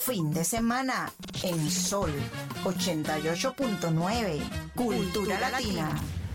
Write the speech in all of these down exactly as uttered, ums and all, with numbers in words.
fin de semana en Sol ochenta y ocho punto nueve, Cultura Latina.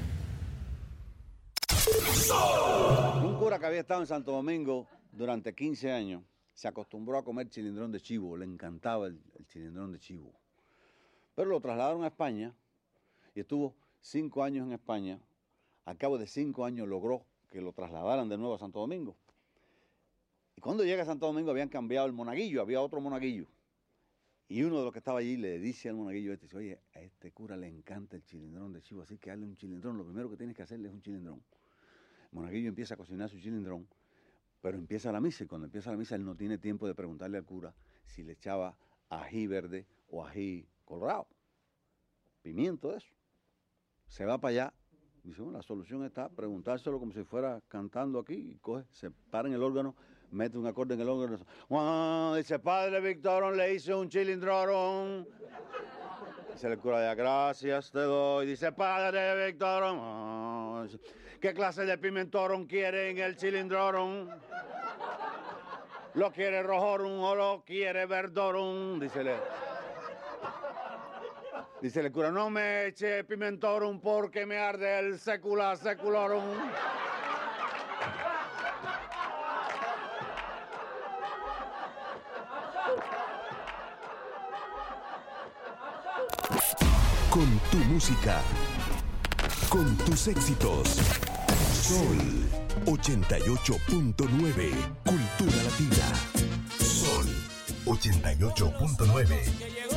Un cura que había estado en Santo Domingo durante quince años se acostumbró a comer chilindrón de chivo, le encantaba el, el chilindrón de chivo. Pero lo trasladaron a España y estuvo cinco años en España. Al cabo de cinco años logró que lo trasladaran de nuevo a Santo Domingo. Y cuando llega a Santo Domingo habían cambiado el monaguillo, había otro monaguillo. Y uno de los que estaba allí le dice al monaguillo este, dice, oye, a este cura le encanta el chilindrón de chivo, así que hazle un chilindrón, lo primero que tienes que hacerle es un chilindrón. El monaguillo empieza a cocinar su chilindrón, pero empieza la misa, y cuando empieza la misa él no tiene tiempo de preguntarle al cura si le echaba ají verde o ají colorado, pimiento de eso. Se va para allá, dice, bueno, la solución está preguntárselo como si fuera cantando aquí, y coge, se para en el órgano, mete un acorde en el órgano, ¡guau! Dice, Padre Víctor, le hice un chilindrón. Dice el cura, ya, gracias te doy. Dice, Padre Víctor, ¡guau! ¿Qué clase de pimentorón quiere en el chilindrón? ¿Lo quiere rojorum o lo quiere verdorum? Dícele. Dice el cura, no me eche pimentorum porque me arde el secula seculorum. Con tu música, con tus éxitos. Sol ochenta y ocho punto nueve, Cultura Latina. Sol ochenta y ocho punto nueve.